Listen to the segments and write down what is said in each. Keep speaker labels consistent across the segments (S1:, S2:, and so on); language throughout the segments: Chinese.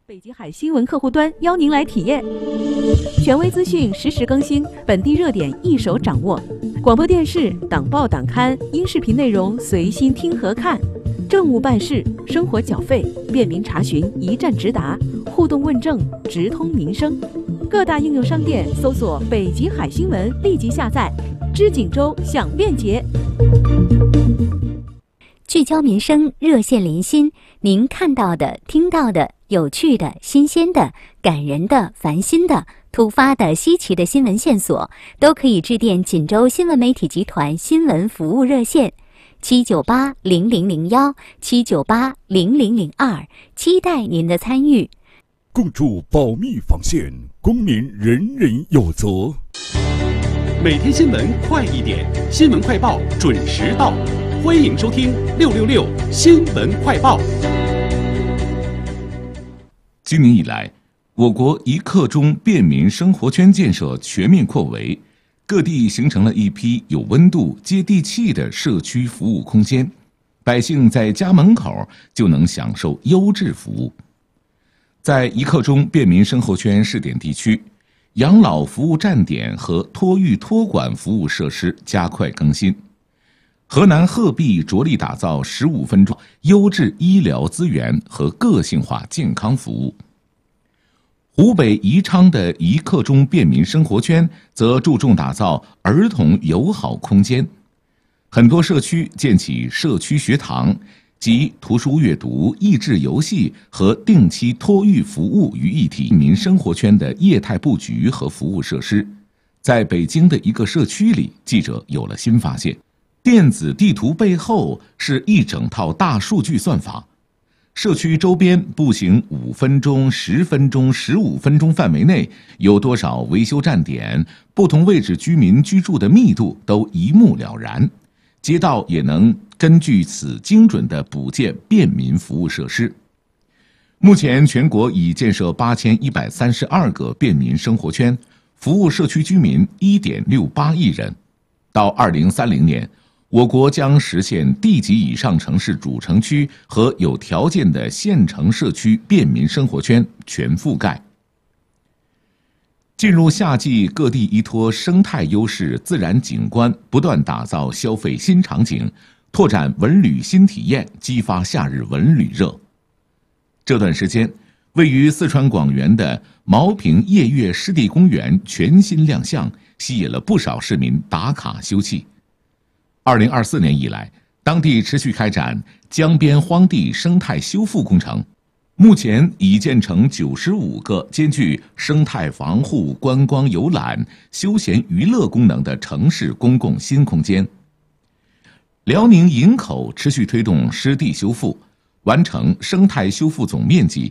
S1: 北极海新闻客户端邀您来体验，权威资讯实时更新，本地热点一手掌握。广播电视、党报党刊、音视频内容随心听和看，政务办事、生活缴费便民查询一站直达，互动问政直通民生。各大应用商店搜索“北极海新闻”，立即下载，知锦州享便捷。
S2: 聚焦民生，热线临心，您看到的、听到的、有趣的、新鲜的、感人的、烦心的、突发的、稀奇的新闻线索，都可以致电锦州新闻媒体集团新闻服务热线7980001 7980002，期待您的参与。
S3: 共筑保密防线，公民人人有责。
S4: 每天新闻快一点，新闻快报准时到，欢迎收听666新闻快报。
S5: 今年以来，我国一刻钟便民生活圈建设全面扩围，各地形成了一批有温度、接地气的社区服务空间，百姓在家门口就能享受优质服务。在一刻钟便民生活圈试点地区，养老服务站点和托育托管服务设施加快更新。河南鹤壁着力打造15分钟优质医疗资源和个性化健康服务。湖北宜昌的一刻钟便民生活圈则注重打造儿童友好空间，很多社区建起社区学堂，集图书阅读、益智游戏和定期托育服务于一体。民生活圈的业态布局和服务设施，在北京的一个社区里，记者有了新发现。电子地图背后是一整套大数据算法，社区周边步行5分钟、10分钟、15分钟范围内有多少维修站点，不同位置居民居住的密度都一目了然，街道也能根据此精准地补建便民服务设施。目前全国已建设8132个便民生活圈，服务社区居民1.68亿人。到2030年，我国将实现地级以上城市主城区和有条件的县城社区便民生活圈全覆盖。进入夏季，各地依托生态优势、自然景观，不断打造消费新场景，拓展文旅新体验，激发夏日文旅热。这段时间，位于四川广元的茅坪夜月湿地公园全新亮相，吸引了不少市民打卡休憩。2024年以来，当地持续开展江边荒地生态修复工程，目前已建成95个兼具生态防护、观光游览、休闲娱乐功能的城市公共新空间。辽宁营口持续推动湿地修复，完成生态修复总面积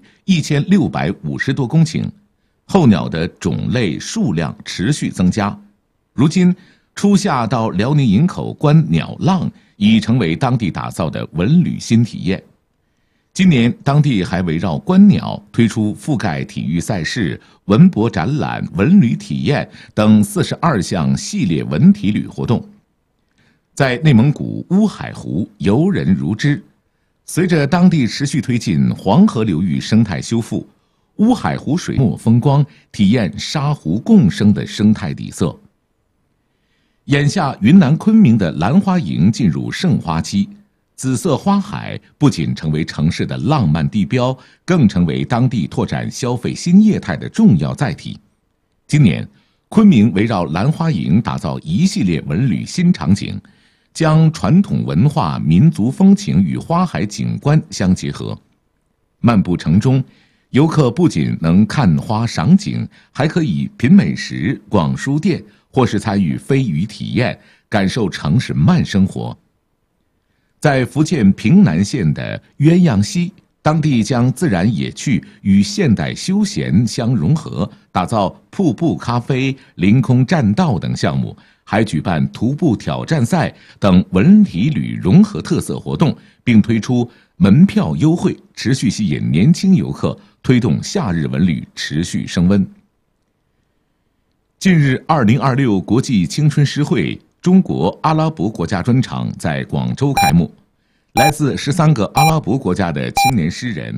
S5: 1650多公顷，候鸟的种类数量持续增加。如今，初夏到辽宁营口观鸟浪已成为当地打造的文旅新体验。今年，当地还围绕观鸟推出覆盖体育赛事、文博展览、文旅体验等42项系列文体旅活动。在内蒙古乌海湖游人如织，随着当地持续推进黄河流域生态修复，乌海湖水墨风光，体验沙湖共生的生态底色。眼下，云南昆明的兰花楹进入盛花期，紫色花海不仅成为城市的浪漫地标，更成为当地拓展消费新业态的重要载体。今年，昆明围绕兰花楹打造一系列文旅新场景，将传统文化、民族风情与花海景观相结合。漫步城中，游客不仅能看花赏景，还可以品美食、逛书店，或是参与飞鱼体验，感受城市慢生活。在福建平南县的鸳鸯溪，当地将自然野趣与现代休闲相融合，打造瀑布咖啡、凌空栈道等项目，还举办徒步挑战赛等文体旅融合特色活动，并推出门票优惠，持续吸引年轻游客，推动夏日文旅持续升温。近日，2026国际青春诗会中国阿拉伯国家专场在广州开幕，来自13个阿拉伯国家的青年诗人